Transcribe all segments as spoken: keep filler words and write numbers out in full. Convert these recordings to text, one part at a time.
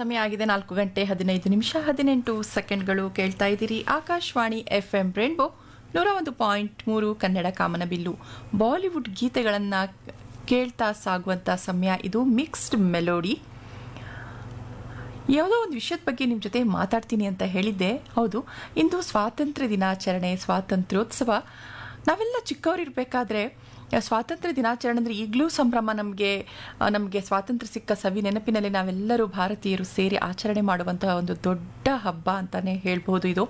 ಸಮಯ ಆಗಿದೆ ನಾಲ್ಕು ಗಂಟೆ ಹದಿನೈದು ನಿಮಿಷ ಹದಿನೆಂಟು ಸೆಕೆಂಡ್ಗಳು. ಕೇಳ್ತಾ ಇದ್ದೀರಿ ಆಕಾಶವಾಣಿ ಎಫ್ ಎಂ ರೇನ್ಬೋ ನೂರ ಒಂದು ಪಾಯಿಂಟ್ ಮೂರು ಕನ್ನಡ ಕಾಮನಬಿಲ್ಲು. ಬಾಲಿವುಡ್ ಗೀತೆಗಳನ್ನು ಕೇಳ್ತಾ ಸಾಗುವಂಥ ಸಮಯ ಇದು. Mixed melody. ಯಾವುದೋ ಒಂದು ವಿಷಯದ ಬಗ್ಗೆ ನಿಮ್ಮ ಜೊತೆ ಮಾತಾಡ್ತೀನಿ ಅಂತ ಹೇಳಿದ್ದೆ. ಹೌದು, ಇಂದು ಸ್ವಾತಂತ್ರ್ಯ ದಿನಾಚರಣೆ, ಸ್ವಾತಂತ್ರ್ಯೋತ್ಸವ. ನಾವೆಲ್ಲ ಚಿಕ್ಕವರಿರಬೇಕಾದ್ರೆ ಸ್ವಾತಂತ್ರ್ಯ ದಿನಾಚರಣೆ ಅಂದರೆ ಈಗಲೂ ಸಂಭ್ರಮ. ನಮಗೆ ನಮಗೆ ಸ್ವಾತಂತ್ರ್ಯ ಸಿಕ್ಕ ಸವಿ ನೆನಪಿನಲ್ಲಿ ನಾವೆಲ್ಲರೂ ಭಾರತೀಯರು ಸೇರಿ ಆಚರಣೆ ಮಾಡುವಂತಹ ಒಂದು ದೊಡ್ಡ ಹಬ್ಬ ಅಂತಲೇ ಹೇಳ್ಬೋದು ಇದು.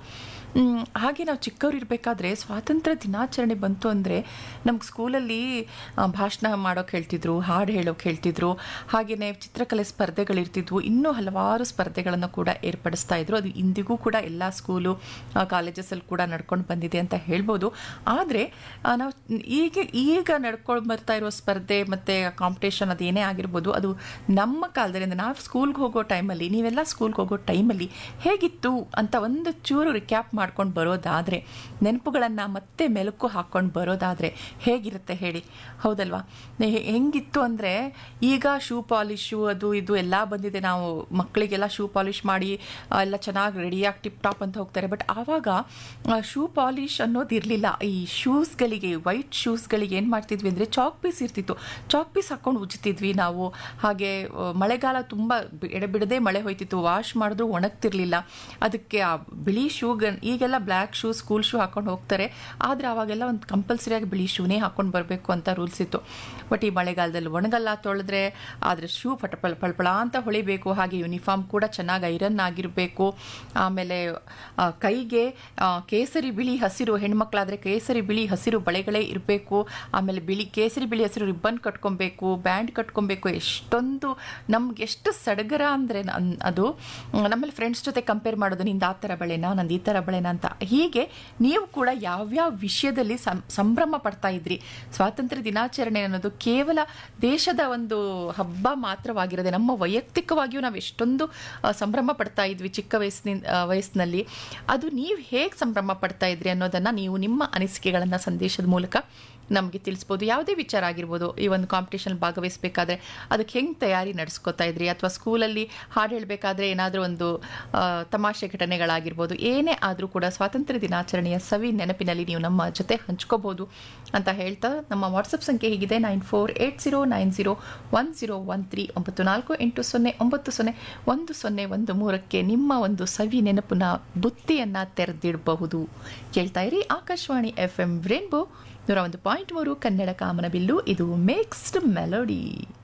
ಹಾಗೆ ನಾವು ಚಿಕ್ಕವ್ರು ಇರಬೇಕಾದ್ರೆ ಸ್ವಾತಂತ್ರ್ಯ ದಿನಾಚರಣೆ ಬಂತು ಅಂದರೆ ನಮ್ಗೆ ಸ್ಕೂಲಲ್ಲಿ ಭಾಷಣ ಮಾಡೋಕೆ ಹೇಳ್ತಿದ್ರು, ಹಾಡು ಹೇಳೋಕೆ ಹೇಳ್ತಿದ್ರು, ಹಾಗೆಯೇ ಚಿತ್ರಕಲೆ ಸ್ಪರ್ಧೆಗಳಿರ್ತಿದ್ವು, ಇನ್ನೂ ಹಲವಾರು ಸ್ಪರ್ಧೆಗಳನ್ನು ಕೂಡ ಏರ್ಪಡಿಸ್ತಾ ಇದ್ರು. ಅದು ಇಂದಿಗೂ ಕೂಡ ಎಲ್ಲ ಸ್ಕೂಲು ಕಾಲೇಜಸಲ್ಲಿ ಕೂಡ ನಡ್ಕೊಂಡು ಬಂದಿದೆ ಅಂತ ಹೇಳ್ಬೋದು. ಆದರೆ ನಾವು ಈಗ ಈಗ ನಡ್ಕೊಂಡು ಬರ್ತಾ ಇರೋ ಸ್ಪರ್ಧೆ ಮತ್ತು ಕಾಂಪಿಟೇಷನ್ ಅದೇನೇ ಆಗಿರ್ಬೋದು, ಅದು ನಮ್ಮ ಕಾಲದಲ್ಲಿ ನಾವು ಸ್ಕೂಲ್ಗೆ ಹೋಗೋ ಟೈಮಲ್ಲಿ, ನೀವೆಲ್ಲ ಸ್ಕೂಲ್ಗೆ ಹೋಗೋ ಟೈಮಲ್ಲಿ ಹೇಗಿತ್ತು ಅಂತ ಒಂದು ಚೂರು ರಿಕ್ಯಾಪ್ ಮಾಡ್ಕೊಂಡು ಬರೋದಾದರೆ, ನೆನಪುಗಳನ್ನು ಮತ್ತೆ ಮೆಲುಕು ಹಾಕ್ಕೊಂಡು ಬರೋದಾದರೆ ಹೇಗಿರುತ್ತೆ ಹೇಳಿ? ಹೌದಲ್ವಾ? ಹೆಂಗಿತ್ತು ಅಂದರೆ ಈಗ ಶೂ ಪಾಲಿಶು ಅದು ಇದು ಎಲ್ಲ ಬಂದಿದೆ. ನಾವು ಮಕ್ಕಳಿಗೆಲ್ಲ ಶೂ ಪಾಲಿಶ್ ಮಾಡಿ ಎಲ್ಲ ಚೆನ್ನಾಗಿ ರೆಡಿಯಾಗಿ ಟಿಪ್ ಟಾಪ್ ಅಂತ ಹೋಗ್ತಾರೆ. ಬಟ್ ಆವಾಗ ಶೂ ಪಾಲಿಶ್ ಅನ್ನೋದು ಇರಲಿಲ್ಲ. ಈ ಶೂಸ್ಗಳಿಗೆ, ವೈಟ್ ಶೂಸ್ಗಳಿಗೆ ಏನು ಮಾಡ್ತಿದ್ವಿ ಅಂದರೆ ಚಾಕ್ ಪೀಸ್ ಇರ್ತಿತ್ತು, ಚಾಕ್ ಪೀಸ್ ಹಾಕ್ಕೊಂಡು ಉಜ್ತಿದ್ವಿ ನಾವು. ಹಾಗೆ ಮಳೆಗಾಲ ತುಂಬ ಎಡೆಬಿಡದೆ ಮಳೆ ಹೋಯ್ತಿತ್ತು, ವಾಶ್ ಮಾಡಿದ್ರು ಒಣಗ್ತಿರ್ಲಿಲ್ಲ. ಅದಕ್ಕೆ ಆ ಬಿಳಿ ಶೂಗ ಈಗೆಲ್ಲ ಬ್ಲ್ಯಾಕ್ ಶೂ, ಸ್ಕೂಲ್ ಶೂ ಹಾಕೊಂಡು ಹೋಗ್ತಾರೆ. ಆದರೆ ಆವಾಗೆಲ್ಲ ಒಂದು ಕಂಪಲ್ಸರಿಯಾಗಿ ಬಿಳಿ ಶೂನೇ ಹಾಕೊಂಡು ಬರಬೇಕು ಅಂತ ರೂಲ್ಸ್ ಇತ್ತು. ಬಟ್ ಈ ಮಳೆಗಾಲದಲ್ಲಿ ಒಣಗಲ್ಲ, ತೊಳೆದ್ರೆ ಆದರೆ ಶೂ ಪಟಪಳ ಪಳಪಳ ಅಂತ ಹೊಳಿಬೇಕು. ಹಾಗೆ ಯೂನಿಫಾರ್ಮ್ ಕೂಡ ಚೆನ್ನಾಗಿ ಐರನ್ ಆಗಿರಬೇಕು. ಆಮೇಲೆ ಕೈಗೆ ಕೇಸರಿ ಬಿಳಿ ಹಸಿರು, ಹೆಣ್ಮಕ್ಳಾದರೆ ಕೇಸರಿ ಬಿಳಿ ಹಸಿರು ಬಳೆಗಳೇ ಇರಬೇಕು. ಆಮೇಲೆ ಬಿಳಿ ಕೇಸರಿ ಬಿಳಿ ಹಸಿರು ರಿಬ್ಬನ್ ಕಟ್ಕೊಬೇಕು, ಬ್ಯಾಂಡ್ ಕಟ್ಕೊಬೇಕು. ಎಷ್ಟೊಂದು ನಮ್ಗೆ ಎಷ್ಟು ಸಡಗರ ಅಂದರೆ ಅದು. ನಮ್ಮಲ್ಲಿ ಫ್ರೆಂಡ್ಸ್ ಜೊತೆ ಕಂಪೇರ್ ಮಾಡೋದು, ನಿಂದು ಆ ಥರ ಬಳೆನಾ, ನಂದು ಈ ಥರ ಬಳೆನಾ ಅಂತ. ಹೀಗೆ ನೀವು ಕೂಡ ಯಾವ್ಯಾವ ವಿಷಯದಲ್ಲಿ ಸಂಭ್ರಮ ಪಡ್ತಾ ಇದ್ರಿ? ಸ್ವಾತಂತ್ರ್ಯ ದಿನಾಚರಣೆ ಅನ್ನೋದು ಕೇವಲ ದೇಶದ ಒಂದು ಹಬ್ಬ ಮಾತ್ರವಾಗಿರದೆ ನಮ್ಮ ವೈಯಕ್ತಿಕವಾಗಿಯೂ ನಾವು ಎಷ್ಟೊಂದು ಸಂಭ್ರಮ ಪಡ್ತಾ ಇದ್ವಿ ಚಿಕ್ಕ ವಯಸ್ಸಿನ ವಯಸ್ಸಿನಲ್ಲಿ. ಅದು ನೀವು ಹೇಗೆ ಸಂಭ್ರಮ ಪಡ್ತಾ ಇದ್ರಿ ಅನ್ನೋದನ್ನು ನೀವು ನಿಮ್ಮ ಅನಿಸಿಕೆಗಳನ್ನು ಸಂದೇಶದ ಮೂಲಕ ನಮಗೆ ತಿಳಿಸ್ಬೋದು. ಯಾವುದೇ ವಿಚಾರ ಆಗಿರ್ಬೋದು. ಈ ಒಂದು ಕಾಂಪಿಟೇಷನ್ ಭಾಗವಹಿಸಬೇಕಾದ್ರೆ ಅದಕ್ಕೆ ಹೆಂಗೆ ತಯಾರಿ ನಡೆಸ್ಕೋತಾ ಇದ್ರಿ, ಅಥವಾ ಸ್ಕೂಲಲ್ಲಿ ಹಾಡು ಹೇಳಬೇಕಾದ್ರೆ ಏನಾದರೂ ಒಂದು ತಮಾಷೆ ಘಟನೆಗಳಾಗಿರ್ಬೋದು, ಏನೇ ಆದರೂ ಕೂಡ ಸ್ವಾತಂತ್ರ್ಯ ದಿನಾಚರಣೆಯ ಸವಿ ನೆನಪಿನಲ್ಲಿ ನೀವು ನಮ್ಮ ಜೊತೆ ಹಂಚ್ಕೋಬೋದು ಅಂತ ಹೇಳ್ತಾ, ನಮ್ಮ ವಾಟ್ಸಪ್ ಸಂಖ್ಯೆ ಹೀಗಿದೆ: nine four eight zero nine zero one zero one three ಒಂಬತ್ತು ನಾಲ್ಕು ಎಂಟು ಸೊನ್ನೆ ಒಂಬತ್ತು ಸೊನ್ನೆ ಒಂದು ಸೊನ್ನೆ ಒಂದು ಮೂರಕ್ಕೆ ನಿಮ್ಮ ಒಂದು ಸವಿ ನೆನಪಿನ ಬುತ್ತಿಯನ್ನು ತೆರೆದಿಡಬಹುದು. ಕೇಳ್ತಾ ಇರಿ ಆಕಾಶವಾಣಿ ಎಫ್ ಎಂ ರೇನ್ಬೋ ನೂರ ಒಂದು ಪಾಯಿಂಟ್ ಮೂರು ಕನ್ನಡ ಕಾಮನಬಿಲ್ಲು. ಇದು ಮಿಕ್ಸ್ಡ್ ಮೆಲೋಡಿ.